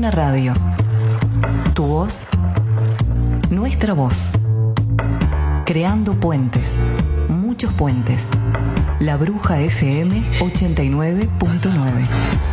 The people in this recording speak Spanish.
Duna Radio. Tu voz, nuestra voz. Creando puentes, muchos puentes. La Bruja FM 89.9.